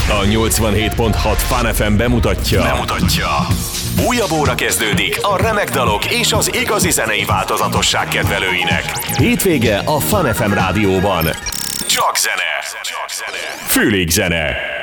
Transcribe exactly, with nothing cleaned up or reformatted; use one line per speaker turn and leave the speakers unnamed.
A nyolcvanhét pont hat Fun ef em bemutatja.
Bemutatja. Újabb óra kezdődik a remek dalok és az igazi zenei változatosság kedvelőinek.
Hétvége a Fun ef em rádióban.
Csak zene. Csak zene.
Fülig zene.